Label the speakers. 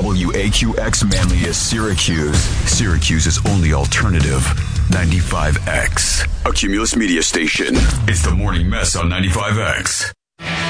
Speaker 1: WAQX Manlius Syracuse. Syracuse's only alternative. 95X. A Cumulus media station. It's the Morning Mess on 95X.